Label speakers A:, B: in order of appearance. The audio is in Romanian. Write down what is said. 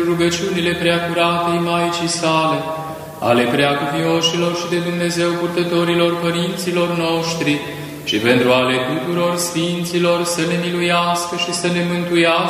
A: rugăciunile preacuratei Maicii sale, ale preacuvioșilor și de Dumnezeu purtătorilor părinților noștri și pentru ale tuturor sfinților să ne miluiască și să ne mântuiască